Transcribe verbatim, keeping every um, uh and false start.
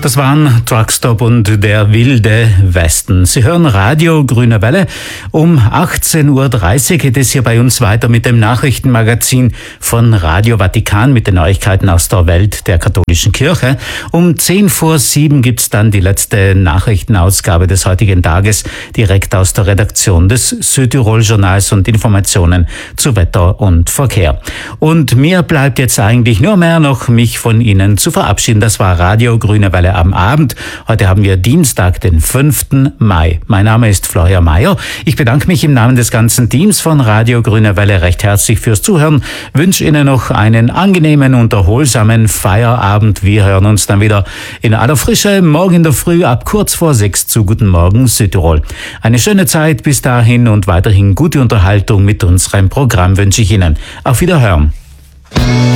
Das waren Truckstop und der wilde Westen. Sie hören Radio Grüne Welle. Um achtzehn Uhr dreißig geht es hier bei uns weiter mit dem Nachrichtenmagazin von Radio Vatikan mit den Neuigkeiten aus der Welt der katholischen Kirche. Um zehn vor sieben gibt's dann die letzte Nachrichtenausgabe des heutigen Tages direkt aus der Redaktion des Südtirol-Journals und Informationen zu Wetter und Verkehr. Und mir bleibt jetzt eigentlich nur mehr noch, mich von Ihnen zu verabschieden. Das war Radio Grüne Welle am Abend. Heute haben wir Dienstag, den fünften Mai. Mein Name ist Florian Mayer. Ich bedanke mich im Namen des ganzen Teams von Radio Grüne Welle recht herzlich fürs Zuhören. Wünsche Ihnen noch einen angenehmen und erholsamen Feierabend. Wir hören uns dann wieder in aller Frische morgen in der Früh ab kurz vor sechs zu Guten Morgen Südtirol. Eine schöne Zeit bis dahin und weiterhin gute Unterhaltung mit unserem Programm wünsche ich Ihnen. Auf Wiederhören.